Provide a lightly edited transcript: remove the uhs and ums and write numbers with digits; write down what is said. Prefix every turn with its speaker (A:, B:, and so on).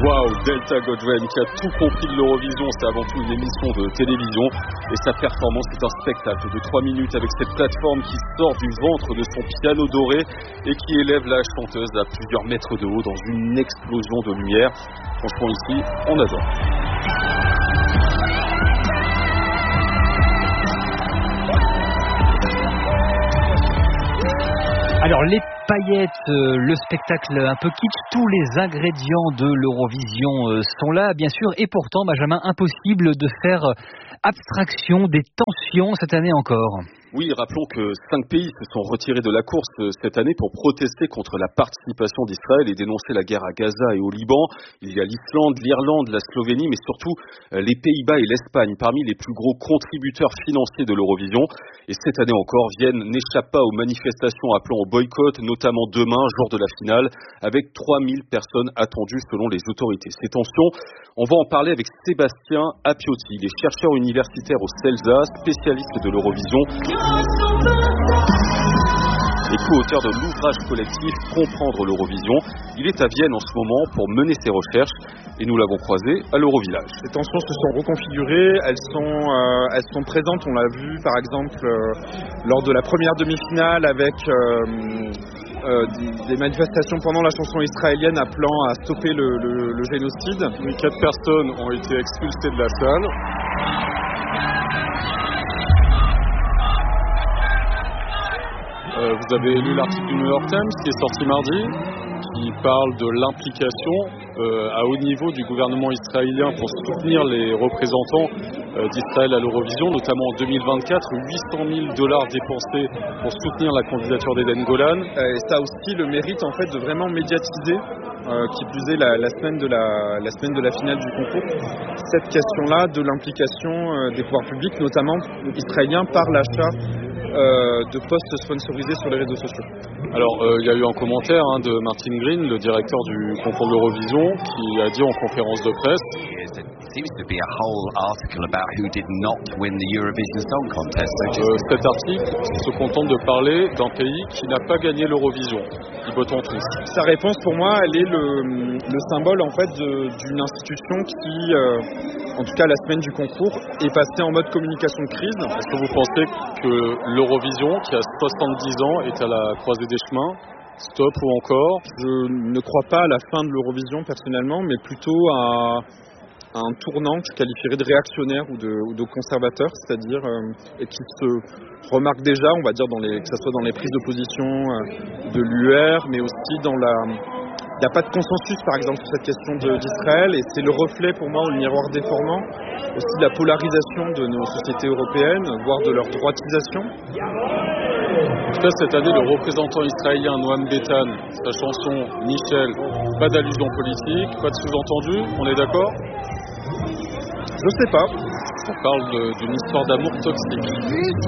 A: Waouh, Delta Goldwyn qui a tout compris de l'Eurovision, c'est avant tout une émission de télévision et sa performance est un spectacle de 3 minutes avec cette plateforme qui sort du ventre de son piano doré et qui élève la chanteuse à plusieurs mètres de haut dans une explosion de lumière. Franchement ici, on adore.
B: Alors les paillettes, le spectacle un peu kitsch, tous les ingrédients de l'Eurovision sont là bien sûr et pourtant Benjamin, impossible de faire abstraction des tensions cette année encore.
A: Oui, rappelons que 5 pays se sont retirés de la course cette année pour protester contre la participation d'Israël et dénoncer la guerre à Gaza et au Liban. Il y a l'Islande, l'Irlande, la Slovénie, mais surtout les Pays-Bas et l'Espagne, parmi les plus gros contributeurs financiers de l'Eurovision. Et cette année encore, Vienne n'échappe pas aux manifestations appelant au boycott, notamment demain, jour de la finale, avec 3000 personnes attendues selon les autorités. Ces tensions, on va en parler avec Sébastien Appiotti. Il est chercheur universitaire au CELSA, spécialiste de l'Eurovision et co-auteur de l'ouvrage collectif Comprendre l'Eurovision. Il est à Vienne en ce moment pour mener ses recherches et nous l'avons croisé à l'Eurovillage.
C: Les tensions se sont reconfigurées, elles sont présentes, on l'a vu par exemple lors de la première demi-finale avec des manifestations pendant la chanson israélienne appelant à stopper le génocide.
A: 4 personnes ont été expulsées de la salle. Vous avez lu l'article du New York Times qui est sorti mardi, qui parle de l'implication à haut niveau du gouvernement israélien pour soutenir les représentants d'Israël à l'Eurovision, notamment en 2024, $800 000 dépensés pour soutenir la candidature d'Eden Golan.
C: Et ça a aussi le mérite en fait de vraiment médiatiser, qui plus est la semaine de la finale du concours, cette question-là de l'implication des pouvoirs publics, notamment israéliens, par l'achat de postes sponsorisés sur les réseaux sociaux.
A: Alors, il y a eu un commentaire de Martin Green, le directeur du concours de l'Eurovision, qui a dit en conférence de presse cet article se contente de parler d'un pays qui n'a pas gagné l'Eurovision. Ils votent en tous.
C: Sa réponse, pour moi, elle est le symbole en fait d'une institution qui, en tout cas la semaine du concours, est passée en mode communication de crise.
A: Est-ce que vous pensez que l'Eurovision, qui a 70 ans, est à la croisée des chemins? Stop ou encore?
C: Je ne crois pas à la fin de l'Eurovision personnellement, mais plutôt à un tournant que je qualifierais de réactionnaire ou de conservateur, c'est-à-dire et qui se remarque déjà, on va dire, que ce soit dans les prises de position de l'UR, mais aussi dans il n'y a pas de consensus, par exemple, sur cette question d'Israël, et c'est le reflet, pour moi, le miroir déformant, aussi de la polarisation de nos sociétés européennes, voire de leur droitisation.
A: En tout cas, cette année, le représentant israélien Noam Betan, sa chanson Michel, pas d'allusion politique, pas de sous-entendu, on est d'accord?
C: Je sais pas.
A: On parle d'une histoire d'amour toxique.